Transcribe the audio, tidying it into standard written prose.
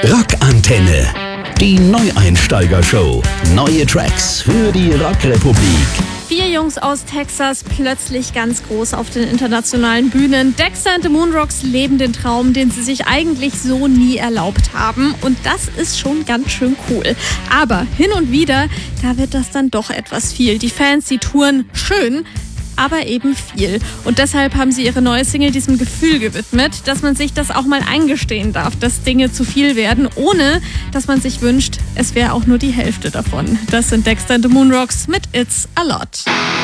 Rockantenne. Die Neueinsteiger-Show. Neue Tracks für die Rockrepublik. 4 Jungs aus Texas, plötzlich ganz groß auf den internationalen Bühnen. Dexter and the Moonrocks leben den Traum, den sie sich eigentlich so nie erlaubt haben. Und das ist schon ganz schön cool. Aber hin und wieder, da wird das dann doch etwas viel. Die Fans, die touren schön, aber eben viel. Und deshalb haben sie ihre neue Single diesem Gefühl gewidmet, dass man sich das auch mal eingestehen darf, dass Dinge zu viel werden, ohne dass man sich wünscht, es wäre auch nur die Hälfte davon. Das sind Dexter and the Moonrocks mit It's a Lot.